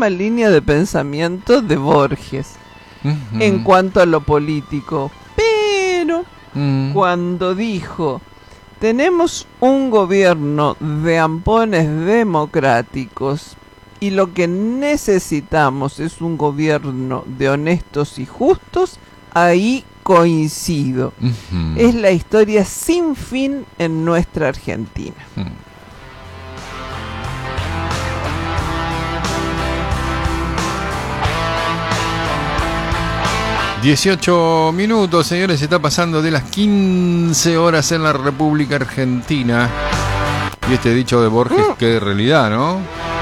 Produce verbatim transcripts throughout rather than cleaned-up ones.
misma línea de pensamiento de Borges uh-huh. en cuanto a lo político, pero uh-huh. cuando dijo tenemos un gobierno de ampones democráticos y lo que necesitamos es un gobierno de honestos y justos, ahí coincido. Uh-huh. Es la historia sin fin en nuestra Argentina. Uh-huh. dieciocho minutos, señores, se está pasando de las quince horas en la República Argentina. Y este dicho de Borges, mm. que realidad, ¿no?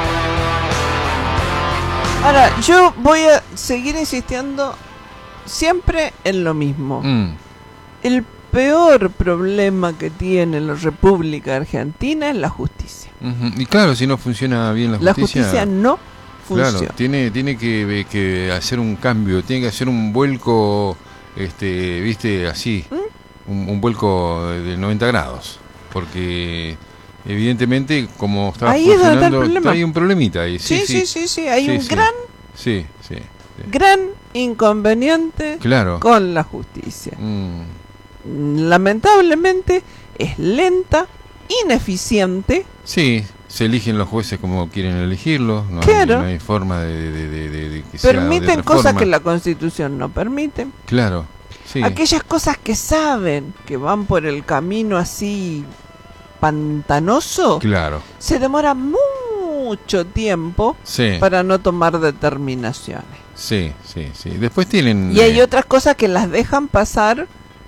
Ahora, yo voy a seguir insistiendo siempre en lo mismo. Mm. El peor problema que tiene la República Argentina es la justicia. Uh-huh. Y claro, si no funciona bien la justicia... La justicia no funciona. Claro, tiene, tiene que, que hacer un cambio, tiene que hacer un vuelco, este, viste, así, ¿Mm? un, un vuelco de noventa grados. Porque... evidentemente, como estaba ahí funcionando, está hay un problemita ahí. Sí, sí, sí, sí, sí. hay sí, un sí. gran, sí, sí, sí. gran inconveniente claro. con la justicia. Mm. Lamentablemente es lenta, ineficiente. Sí, se eligen los jueces como quieren elegirlos, no, claro. hay, no hay forma de, de, de, de, de que permiten sea de cosas forma. Que la Constitución no permite. Claro, sí. Aquellas cosas que saben que van por el camino así pantanoso, claro. se demora mucho tiempo sí. para no tomar determinaciones. Sí, sí, sí. Después tienen... Y hay eh... otras cosas que las dejan pasar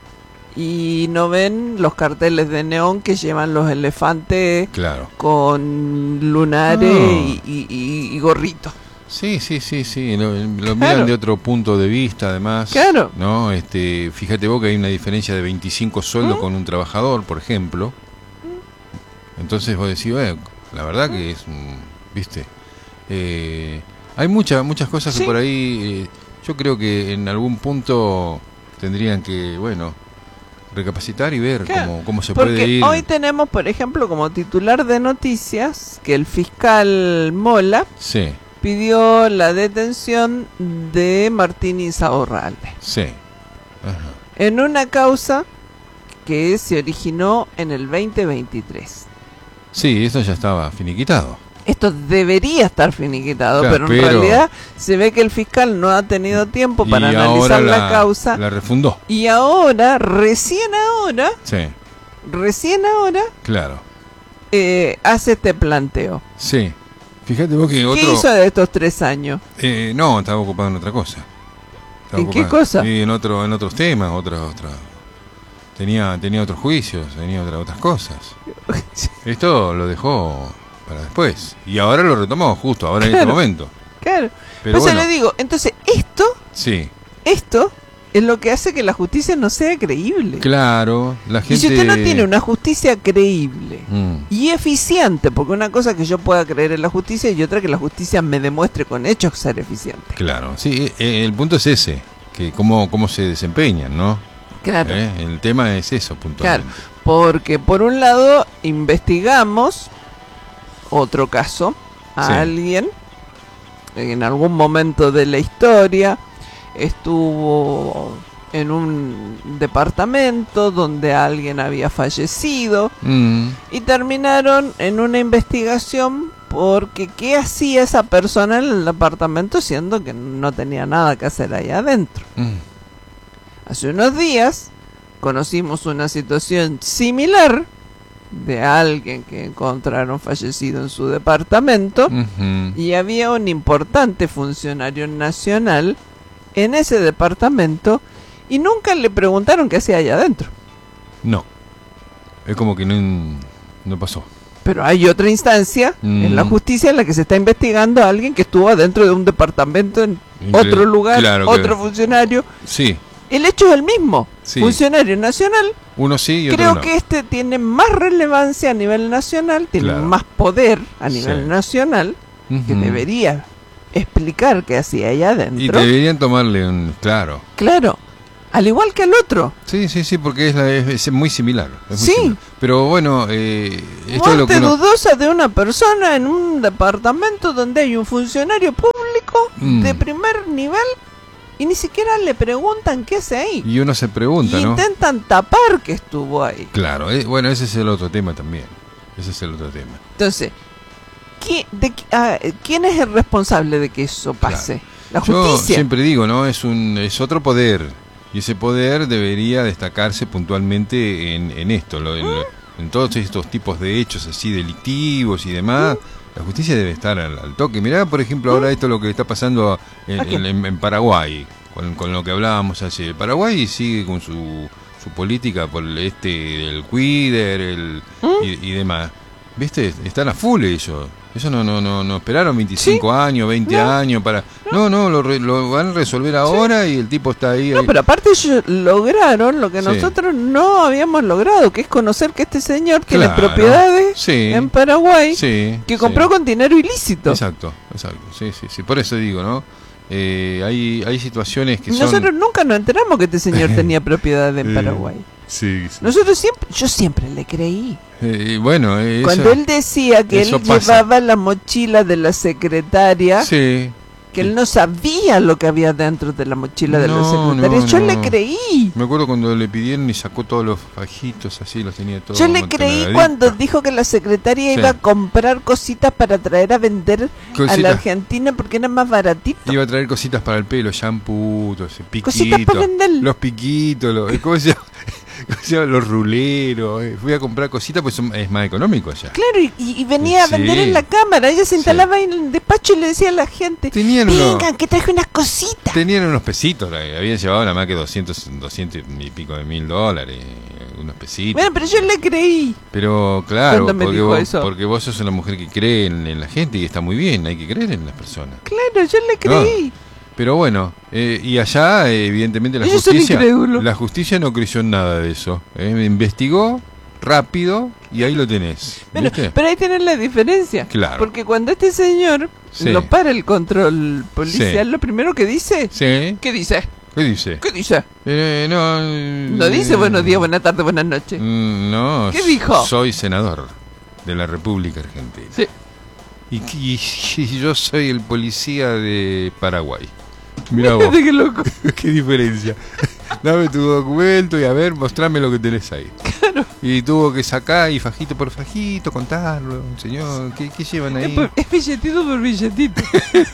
y no ven los carteles de neón que llevan los elefantes claro. con lunares oh. y, y, y, y gorritos. Sí, sí, sí, sí. Lo, lo claro. miran de otro punto de vista, además. Claro. ¿No? Este, fíjate vos que hay una diferencia de veinticinco sueldos ¿Mm? Con un trabajador, por ejemplo. Entonces vos decís, eh, la verdad que es, viste, eh, hay muchas muchas cosas sí. que por ahí, eh, yo creo que en algún punto tendrían que, bueno, recapacitar y ver claro. cómo, cómo se Porque puede ir. Hoy tenemos, por ejemplo, como titular de noticias, que el fiscal Mola sí. pidió la detención de Martín Insaurralde. Sí. Ajá. En una causa que se originó en el veinte veintitrés. Sí, eso ya estaba finiquitado. Esto debería estar finiquitado, claro, pero en pero... realidad se ve que el fiscal no ha tenido tiempo para analizar la, la causa. La refundó. Y ahora, recién ahora, sí. recién ahora, claro, eh, hace este planteo. Sí. Fíjate vos que otro... ¿Qué hizo de estos tres años? Eh, no, estaba ocupado en otra cosa. Estaba ¿En ocupado. qué cosa? Sí, en otro, en otros temas, otras, otras. Tenía, tenía otros juicios, tenía otra, otras cosas. Esto lo dejó para después. Y ahora lo retomó, justo ahora claro, en este momento. Claro. Pero bueno, le digo, entonces esto, sí. esto es lo que hace que la justicia no sea creíble. Claro, la gente... Y si usted no tiene una justicia creíble mm. y eficiente, porque una cosa es que yo pueda creer en la justicia y otra que la justicia me demuestre con hechos ser eficiente. Claro, sí, el punto es ese, que cómo, cómo se desempeñan, ¿no? Claro. ¿Eh? El tema es eso, puntualmente. Claro, porque por un lado investigamos otro caso a sí. alguien en algún momento de la historia estuvo en un departamento donde alguien había fallecido mm. y terminaron en una investigación porque ¿qué hacía esa persona en el departamento siendo que no tenía nada que hacer ahí adentro? Mm. Hace unos días conocimos una situación similar de alguien que encontraron fallecido en su departamento uh-huh. y había un importante funcionario nacional en ese departamento y nunca le preguntaron qué hacía allá adentro. No, es como que no, no pasó. Pero hay otra instancia mm. en la justicia en la que se está investigando a alguien que estuvo adentro de un departamento en Incre- otro lugar, claro, otro que... funcionario. Sí. El hecho es el mismo, sí. funcionario nacional. Uno sí y otro Creo no. que este tiene más relevancia a nivel nacional, tiene claro. más poder a nivel sí. nacional, uh-huh. que debería explicar qué hacía allá adentro. Y deberían tomarle un... Claro. Claro, al igual que el otro. Sí, sí, sí, porque es, la, es, es muy similar. Es muy sí. similar. Pero bueno... Eh, esto Muerte es lo que uno... dudosa de una persona en un departamento donde hay un funcionario público Mm. de primer nivel y ni siquiera le preguntan qué hace ahí. Y uno se pregunta, y ¿no? intentan tapar que estuvo ahí. Claro, eh, bueno, ese es el otro tema también. Ese es el otro tema. Entonces, ¿quién, de, ah, ¿quién es el responsable de que eso pase? Claro. La justicia. Yo siempre digo, ¿no? Es un es otro poder. Y ese poder debería destacarse puntualmente en, en esto, lo, en, lo, en todos estos tipos de hechos así delictivos y demás. La justicia debe estar al, al toque. Mirá, por ejemplo, ahora esto es lo que está pasando en, en, en, en Paraguay, con, con lo que hablábamos ayer. Paraguay sigue con su, su política por este, el cuider el, ¿Mm? y, y demás. ¿Viste? Están a full ellos. Eso no no no no esperaron veinticinco ¿Sí? años, veinte no, años para... No, no, lo, re, lo van a resolver ahora sí. Y el tipo está ahí. No, ahí. pero aparte ellos lograron lo que sí. nosotros no habíamos logrado, que es conocer que este señor tiene claro. propiedades sí. en Paraguay sí. que compró sí. con dinero ilícito. Exacto, exacto. Sí, sí, sí. Por eso digo, ¿no? Eh, hay, hay situaciones que nosotros son... nunca nos enteramos que este señor tenía propiedad en Paraguay. Sí, sí. Nosotros siempre, yo siempre le creí. Eh, bueno, eh, cuando eso, él decía que él pasa. llevaba la mochila de la secretaria, sí, que él no sabía lo que había dentro de la mochila de no, la secretaria, no, yo no. le creí. Me acuerdo cuando le pidieron y sacó todos los fajitos así, los tenía todos. Yo le creí cuando dijo que la secretaria sí. iba a comprar cositas para traer a vender cositas. a la Argentina porque era más baratito. Iba a traer cositas para el pelo, shampoo, piquitos, cositas para vender. Los piquitos, los, ¿cómo se llama? Los ruleros, eh. fui a comprar cositas pues son, es más económico allá. Claro, y, y venía sí. a vender en la cámara, ella se instalaba sí. en el despacho y le decía a la gente, tenían vengan, unos, que traje unas cositas. Tenían unos pesitos, habían llevado nada más que doscientos, doscientos y pico de mil dólares, unos pesitos. Bueno, pero yo le creí. Pero claro, porque vos, eso. porque vos sos una mujer que cree en, en la gente y está muy bien, hay que creer en las personas. Claro, yo le creí. No. Pero bueno, eh, y allá eh, evidentemente la Yo justicia la justicia no creyó en nada de eso. Eh, investigó rápido y ahí lo tenés. Bueno, pero ahí tenés la diferencia. Claro. Porque cuando este señor sí. lo para el control policial, sí. lo primero que dice, sí. ¿qué dice? ¿Qué dice? ¿Qué dice? Eh, no, no dice buenos días, buenas tardes, buenas noches. No. ¿Qué dijo? Soy senador de la República Argentina. Sí. Y, y, y yo soy el policía de Paraguay. Mirá vos. Qué loco. Qué diferencia. Dame tu documento y a ver, mostrame lo que tenés ahí. Claro. Y tuvo que sacar y fajito por fajito, contarlo. Señor, ¿qué, qué llevan ahí? Es, por, es billetito por billetito.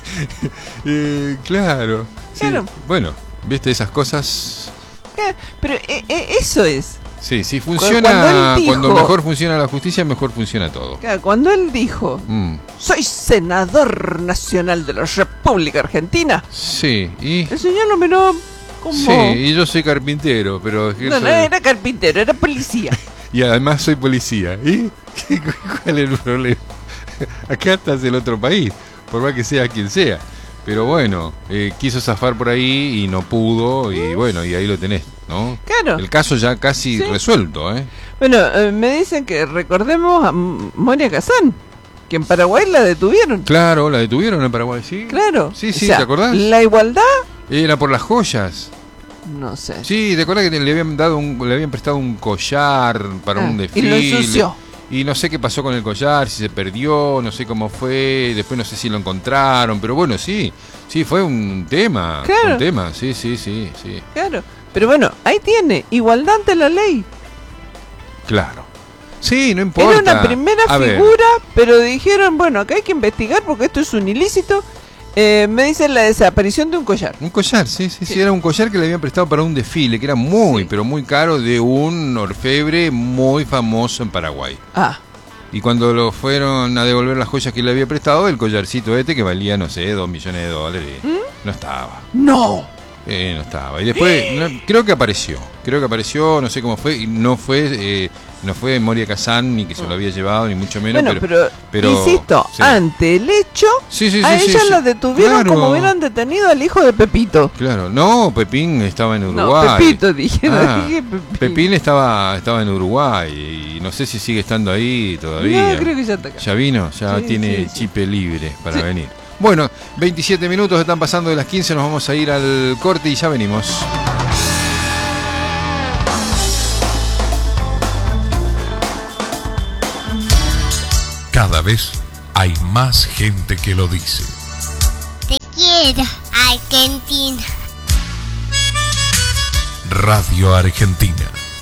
eh, claro. Claro. Sí. Bueno, viste esas cosas. Claro, pero eh, eh, eso es. Sí, sí funciona. Cuando, dijo, cuando mejor funciona la justicia, mejor funciona todo. Claro, cuando él dijo, mm. soy senador nacional de la República Argentina. Sí, y. El señor lo miró como. Sí, y yo soy carpintero, pero. No, soy... no era carpintero, era policía. Y además soy policía. ¿Y cuál es el problema? Acá estás en otro país, por más que sea quien sea. Pero bueno, eh, quiso zafar por ahí y no pudo, y bueno, y ahí lo tenés, ¿no? Claro. El caso ya casi sí. resuelto, ¿eh? Bueno, eh, me dicen que recordemos a Moria Kazán, que en Paraguay la detuvieron. Claro, la detuvieron en Paraguay, sí. Claro. Sí, sí, o sea, ¿te acordás? La igualdad. Era por las joyas. No sé. Sí, ¿te acordás que le habían dado un, le habían prestado un collar para ah, un desfile? Y lo ensució. Y no sé qué pasó con el collar, si se perdió, no sé cómo fue, después no sé si lo encontraron, pero bueno, sí, sí, fue un tema, claro. un tema, sí, sí, sí, sí. Claro, pero bueno, ahí tiene, igualdad ante la ley. Claro. Sí, no importa. Era una primera A figura, ver. pero dijeron, bueno, acá hay que investigar porque esto es un ilícito. Eh, me dicen la desaparición de un collar. Un collar, sí, sí, sí, sí, era un collar que le habían prestado para un desfile, que era muy, sí. pero muy caro, de un orfebre muy famoso en Paraguay. Ah. Y cuando lo fueron a devolver las joyas que le había prestado, el collarcito este, que valía, no sé, dos millones de dólares, ¿Mm? no estaba. ¡No! Eh, no estaba. Y después, no, creo que apareció, creo que apareció, no sé cómo fue, y no fue... Eh, No fue Moria Kazán, ni que se lo había llevado, ni mucho menos. Bueno, pero, pero, pero insisto, sí. ante el hecho, sí, sí, a sí, ella sí, la sí. detuvieron claro. como hubieran detenido al hijo de Pepito. Claro, no, Pepín estaba en Uruguay. No, Pepito dije, ah, no dije Pepín. Pepín estaba, estaba en Uruguay y no sé si sigue estando ahí todavía. No, creo que ya está acá. Ya vino, ya sí, tiene sí, sí. chipe libre para sí. venir. Bueno, veintisiete minutos están pasando de las quince, nos vamos a ir al corte y ya venimos. Cada vez hay más gente que lo dice. Te quiero. Radio Argentina. Radio Argentina.